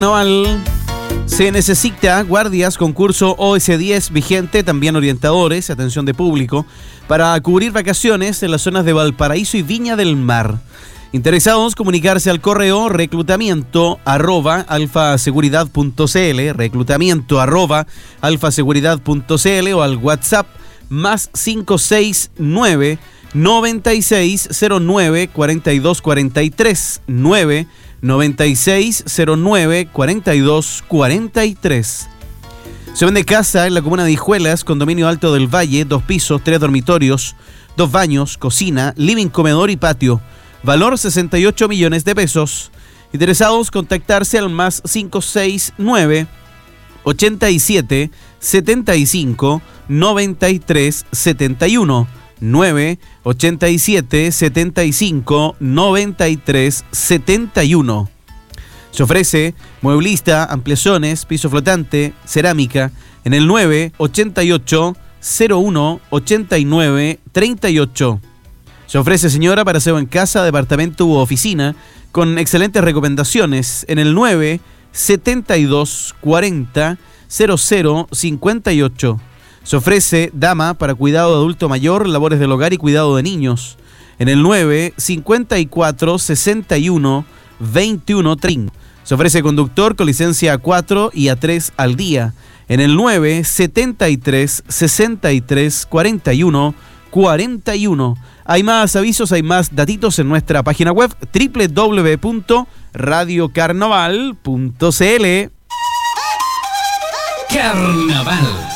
Carnaval. Se necesita guardias, concurso OS10 vigente, también orientadores, atención de público, para cubrir vacaciones en las zonas de Valparaíso y Viña del Mar. Interesados, comunicarse al correo reclutamiento@alfaseguridad.cl, reclutamiento@alfaseguridad.cl o al WhatsApp más 569 9609 4243 9609 4243. Se vende casa en la comuna de Hijuelas, condominio Alto del Valle, 2 pisos, 3 dormitorios, 2 baños, cocina, living, comedor y patio. Valor 68 millones de pesos. Interesados, contactarse al más 569 87 75 93 71 987 75 93 71. Se ofrece mueblista, ampliaciones, piso flotante, cerámica en el 988 01 89 38. Se ofrece señora para aseo en casa, departamento u oficina con excelentes recomendaciones en el 972 40 00 58. Se ofrece dama para cuidado de adulto mayor, labores del hogar y cuidado de niños en el 954 61 21 30. Se ofrece conductor con licencia A4 y A3 al día en el 973 63 41 41. Hay más avisos, hay más datitos en nuestra página web www.radiocarnaval.cl. Carnaval.